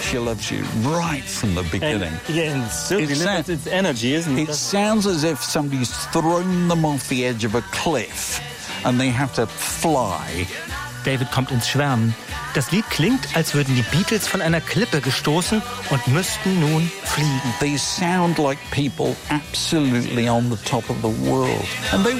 she loves you right from the beginning. And still delivers its energy, isn't it? It sounds as if somebody's thrown them off the edge of a cliff and they have to fly. David kommt ins Schwärmen. Das Lied klingt, als würden die Beatles von einer Klippe gestoßen und müssten nun fliegen. They sound like people absolutely on the top of the world. And they